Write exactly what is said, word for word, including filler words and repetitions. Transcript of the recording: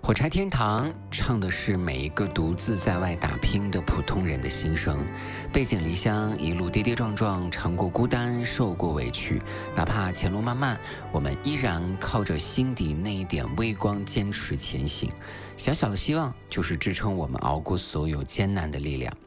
火柴天堂唱的是每一个独自在外打拼的普通人的心声，背井离乡，一路跌跌撞撞，尝过孤单，受过委屈，哪怕前路漫漫，我们依然靠着心底那一点微光坚持前行。小小的希望就是支撑我们熬过所有艰难的力量。